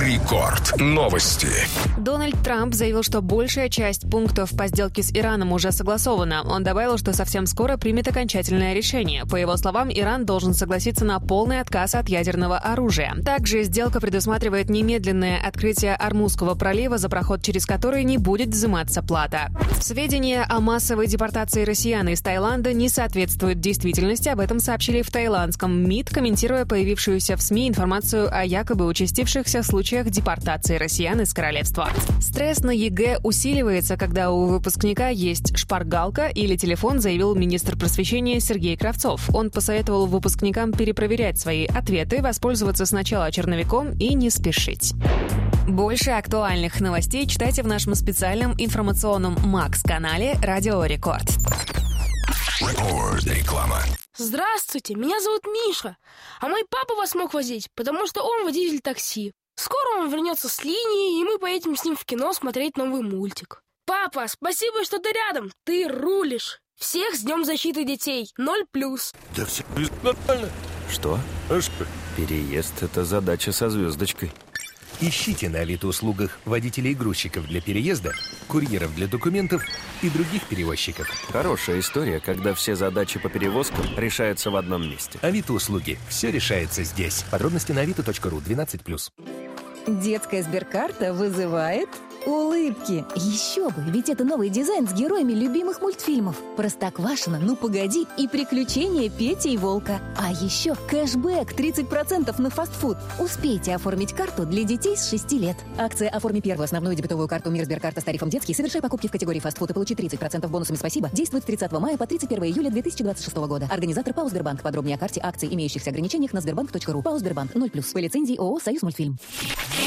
Рекорд. Новости. Дональд Трамп заявил, что большая часть пунктов по сделке с Ираном уже согласована. Он добавил, что совсем скоро примет окончательное решение. По его словам, Иран должен согласиться на полный отказ от ядерного оружия. Также сделка предусматривает немедленное открытие Ормузского пролива, за проход через который не будет взиматься плата. Сведения о массовой депортации россиян из Таиланда не соответствуют действительности. Об этом сообщили в таиландском МИД, комментируя появившуюся в СМИ информацию о якобы участившихся случаях депортации россиян из королевства. Стресс на ЕГЭ усиливается, когда у выпускника есть шпаргалка или телефон, заявил министр просвещения Сергей Кравцов. Он посоветовал выпускникам перепроверять свои ответы, воспользоваться сначала черновиком и не спешить. Больше актуальных новостей читайте в нашем специальном информационном Макс-канале «Радио Рекорд». Реклама. Здравствуйте, меня зовут Миша, а мой папа вас мог возить, потому что он водитель такси. Скоро он вернется с линии, и мы поедем с ним в кино смотреть новый мультик. Папа, спасибо, что ты рядом, ты рулишь. Всех с Днем защиты детей, 0+. Да все нормально. Что? А что? Переезд — это задача со звездочкой. Ищите на Авито-услугах водителей и грузчиков для переезда, курьеров для документов и других перевозчиков. Хорошая история, когда все задачи по перевозкам решаются в одном месте. Авито-услуги. Все решается здесь. Подробности на avito.ru 12+. Детская Сберкарта вызывает улыбки. Еще бы, ведь это новый дизайн с героями любимых мультфильмов. Простоквашино, Ну погоди и Приключения Пети и Волка. А еще кэшбэк 30% на фастфуд. Успейте оформить карту для детей с 6 лет. Акция «Оформи первую основную дебетовую карту Мир Сберкарта с тарифом детский. Совершай покупки в категории фастфуд и получи 30% бонусами «Спасибо». Действует с 30 мая по 31 июля 2026 года. Организатор ПАО «Сбербанк». Подробнее о карте, акций, имеющихся ограничениях на sberbank.ru. ПАО «Сбербанк» 0+. По лицензии ООО «Союз Мультфильм».